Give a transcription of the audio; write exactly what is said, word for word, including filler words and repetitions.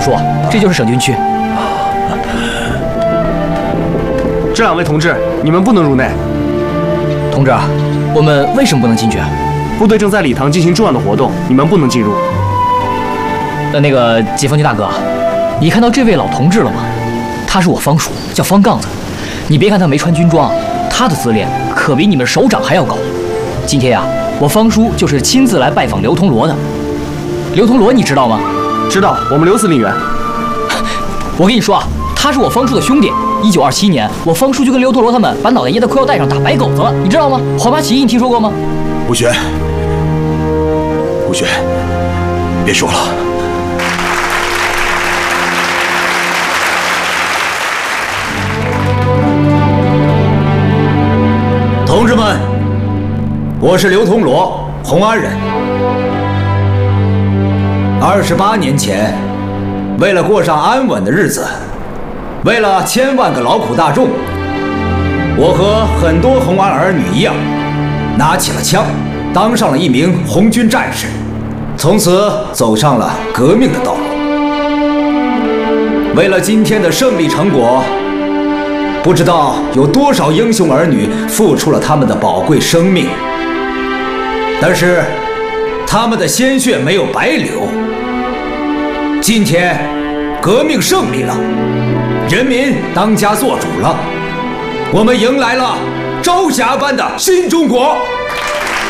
叔，这就是省军区。 这两位同志，你们不能入内。 同志，我们为什么不能进去？ 部队正在礼堂进行重要的活动，你们不能进入。 呃，那个解放军大哥，你看到这位老同志了吗？他是我方叔，叫方杠子。你别看他没穿军装，他的资历可比你们首长还要高。今天呀、啊，我方叔就是亲自来拜访刘同罗的。刘同罗你知道吗？ 知道，我们刘司令员。 我跟你说啊，他是我方叔的兄弟。一九二七年，我方叔就跟刘同罗他们把脑袋掖在裤腰带上打白狗子了，你知道吗？黄八起义你听说过吗？ 吴学，吴学，别说了。同志们，我是刘同罗，红安人。二十八年前，为了过上安稳的日子，为了千万个劳苦大众，我和很多红安儿女一样，拿起了枪，当上了一名红军战士，从此走上了革命的道路。为了今天的胜利成果，不知道有多少英雄儿女付出了他们的宝贵生命，但是他们的鲜血没有白流。今天，革命胜利了，人民当家作主了，我们迎来了朝霞般的新中国。